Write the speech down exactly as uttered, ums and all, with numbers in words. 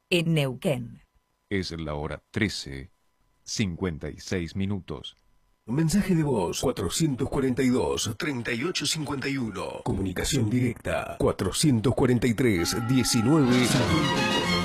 en Neuquén. Es la hora trece, cincuenta y seis minutos. Mensaje de voz cuatrocientos cuarenta y dos, treinta y ocho cincuenta y uno. Comunicación directa cuatrocientos cuarenta y tres, diecinueve cincuenta y dos.